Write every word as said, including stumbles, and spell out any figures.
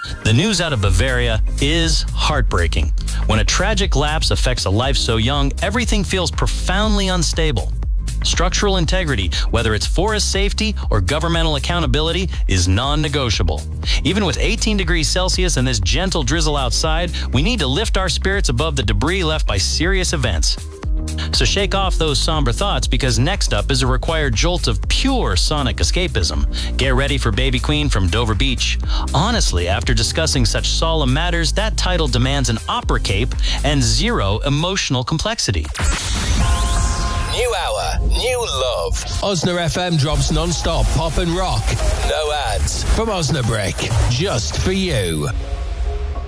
The news out of Bavaria is heartbreaking. When a tragic lapse affects a life so young, everything feels profoundly unstable. Structural integrity, whether it's forest safety or governmental accountability, is non-negotiable. Even with eighteen degrees Celsius and this gentle drizzle outside, we need to lift our spirits above the debris left by serious events. So shake off those somber thoughts, because next up is a required jolt of pure sonic escapism. Get ready for Baby Queen from Dover Beach. Honestly, after discussing such solemn matters, that title demands an opera cape and zero emotional complexity. New hour, new love. Osna F M drops non-stop pop and rock. No ads. From Osnabrick, just for you.